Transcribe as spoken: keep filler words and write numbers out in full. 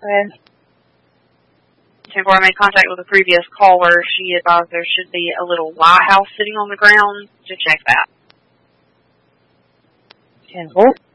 Okay. Before I made contact with a previous caller, she advised there should be a little lighthouse sitting on the ground to check that. ten four.